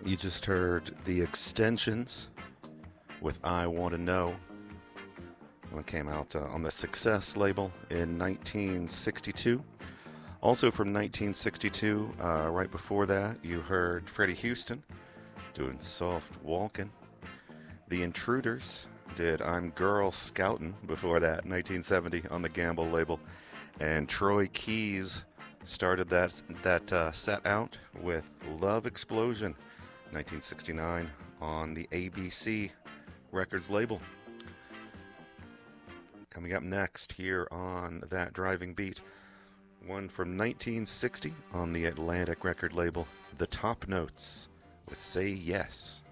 You just heard The Extensions with I Want to Know. It came out on the Success label in 1962. Also from 1962, right before that, you heard Freddie Houston doing Soft Walkin'. The Intruders did I'm Girl Scoutin' before that, 1970 on the Gamble label. And Troy Keys started that set out with Love Explosion, 1969 on the ABC Records label. Coming up next here on That Driving Beat, one from 1960 on the Atlantic record label, The Top Notes with Say Yes.